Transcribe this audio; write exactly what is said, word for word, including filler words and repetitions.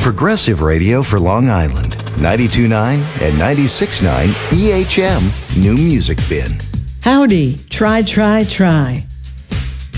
Progressive radio for Long Island. ninety-two point nine and ninety-six point nine E H M New Music Bin. Howdy, try, try, try.